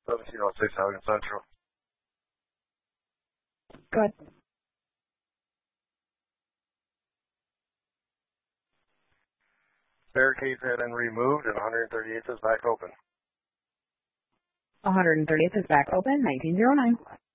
1706 Haugen Central. Good. Barricades have been removed and 138th is back open. 130th is back open, 1909.